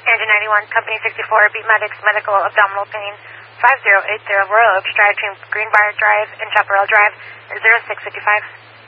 Engine 91, Company 64, Beat Medics, Medical Abdominal Pain, 5080 Royal Oaks Drive between Greenbrier Drive and Chaparral Drive, 0655.